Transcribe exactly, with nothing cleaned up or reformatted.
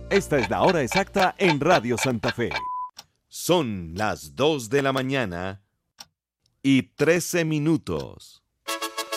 Esta es la hora exacta en Radio Santa Fe. Son las dos de la mañana y trece minutos.